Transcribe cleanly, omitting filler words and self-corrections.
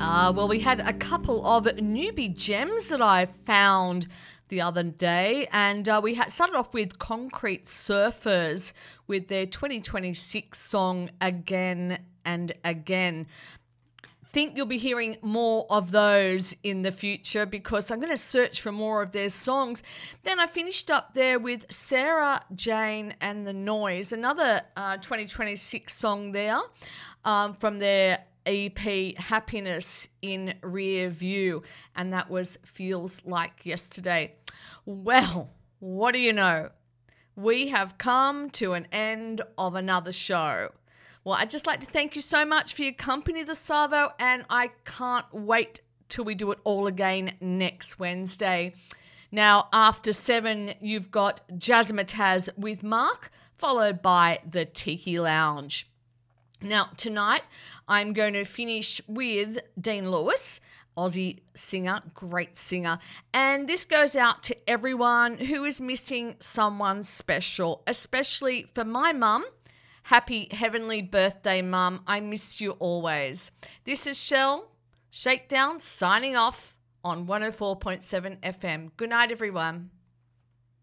Well, we had a couple of newbie gems that I found the other day, and we started off with Concrete Surfers with their 2026 song Again and Again. Think you'll be hearing more of those in the future because I'm going to search for more of their songs. Then I finished up there with Sarah Jane and the Noise, another 2026 song there from their EP Happiness in Rear View, and that was Feels Like Yesterday. Well, what do you know? We have come to an end of another show. Well, I'd just like to thank you so much for your company this Savo, and I can't wait till we do it all again next Wednesday. Now, after 7, you've got Jazzmatazz with Mark, followed by the Tiki Lounge. Now, tonight, I'm going to finish with Dean Lewis, Aussie singer, great singer. And this goes out to everyone who is missing someone special, especially for my mum. Happy heavenly birthday, Mum. I miss you always. This is Shell Shakedown signing off on 104.7 FM. Good night, everyone.